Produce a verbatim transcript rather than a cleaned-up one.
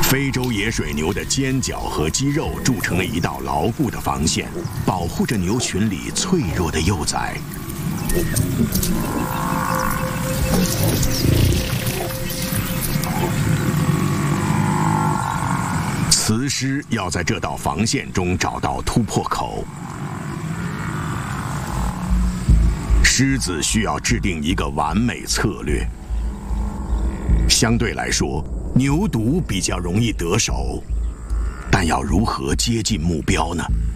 非洲野水牛的尖角和肌肉筑成了一道牢固的防线，保护着牛群里脆弱的幼崽。雌狮要在这道防线中找到突破口。狮子需要制定一个完美策略。相对来说，牛犊比较容易得手，但要如何接近目标呢？